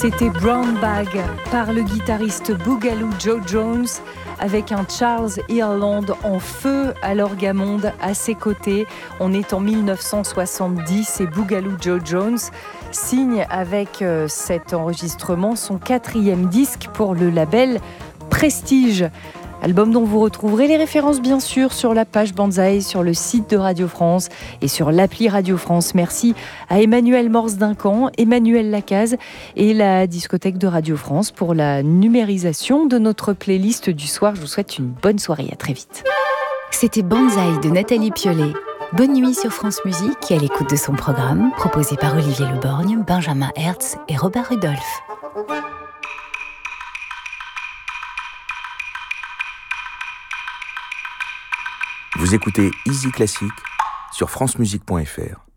C'était Brown Bag par le guitariste Boogaloo Joe Jones avec un Charles Earland en feu à l'orgamonde à ses côtés. On est en 1970 et Boogaloo Joe Jones signe avec cet enregistrement son 4e disque pour le label Prestige. Album dont vous retrouverez les références bien sûr sur la page Banzai, sur le site de Radio France et sur l'appli Radio France. Merci à Emmanuel Morse-Duncan, Emmanuel Lacaze et la discothèque de Radio France pour la numérisation de notre playlist du soir. Je vous souhaite une bonne soirée, à très vite. C'était Banzai de Nathalie Piolet. Bonne nuit sur France Musique et à l'écoute de son programme proposé par Olivier Leborgne, Benjamin Hertz et Robert Rudolph. Vous écoutez Easy Classic sur francemusique.fr.